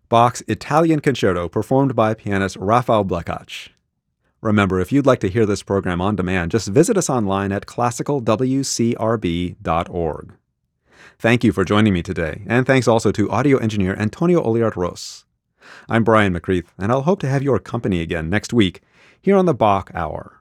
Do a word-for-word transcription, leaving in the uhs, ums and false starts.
Bach's Italian Concerto performed by pianist Rafael Blekach. Remember, if you'd like to hear this program on demand, just visit us online at classical w c r b dot org. Thank you for joining me today, and thanks also to audio engineer Antonio Oliart-Ros. I'm Brian McCreath, and I'll hope to have your company again next week here on the Bach Hour.